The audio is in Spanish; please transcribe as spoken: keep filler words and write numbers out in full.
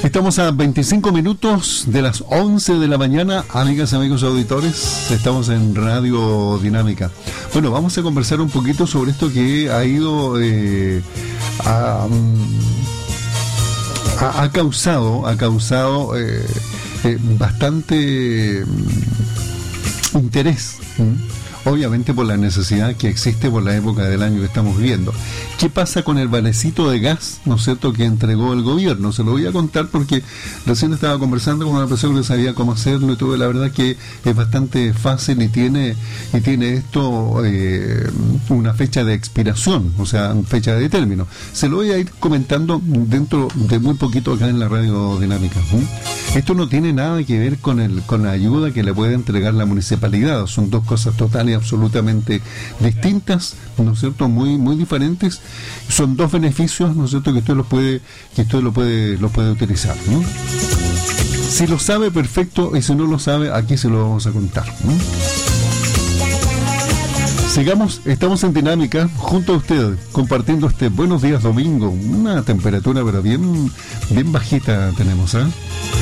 Estamos a veinticinco minutos de las once de la mañana, amigas, amigos auditores, estamos en Radio Dinámica. Bueno, vamos a conversar un poquito sobre esto que ha ido, eh, a, ha, ha causado, ha causado eh, eh, bastante mm, interés, ¿m? Obviamente por la necesidad que existe por la época del año que estamos viviendo. ¿Qué pasa con el valecito de gas, no es cierto, que entregó el gobierno? Se lo voy a contar porque recién estaba conversando con una persona que sabía cómo hacerlo y todo. La verdad que es bastante fácil y tiene y tiene esto eh, una fecha de expiración, o sea, una fecha de término. Se lo voy a ir comentando dentro de muy poquito acá en la Radio Dinámica. ¿Mm? Esto no tiene nada que ver con el con la ayuda que le puede entregar la municipalidad. Son dos cosas totales absolutamente distintas, ¿no es cierto?, muy muy diferentes. Son dos beneficios, ¿no es cierto?, que usted los puede que usted lo puede los puede utilizar, ¿no? Si lo sabe, perfecto, y si no lo sabe, aquí se lo vamos a contar, ¿no? Sigamos, estamos en Dinámica junto a usted, compartiendo este Buenos Días Domingo, una temperatura pero bien bien bajita tenemos, ¿eh?